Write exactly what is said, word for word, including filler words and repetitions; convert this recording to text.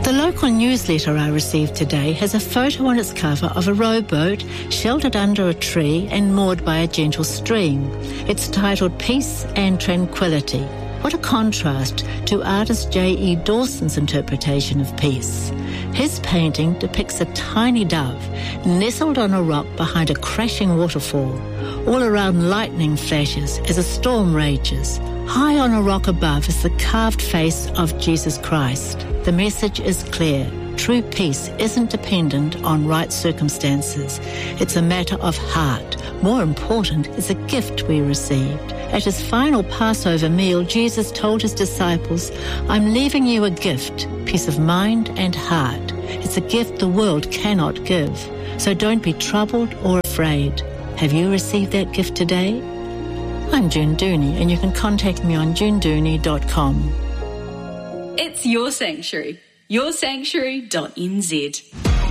The local newsletter I received today has a photo on its cover of a rowboat sheltered under a tree and moored by a gentle stream. It's titled Peace and Tranquility. What a contrast to artist J E Dawson's interpretation of peace. His painting depicts a tiny dove nestled on a rock behind a crashing waterfall. All around lightning flashes as a storm rages. High on a rock above is the carved face of Jesus Christ. The message is clear. True peace isn't dependent on right circumstances. It's a matter of heart. More important, it's a gift we received. At his final Passover meal, Jesus told his disciples, "I'm leaving you a gift, peace of mind and heart. It's a gift the world cannot give. So don't be troubled or afraid." Have you received that gift today? I'm June Dooney, and you can contact me on june dooney dot com. It's your sanctuary. your sanctuary dot n z.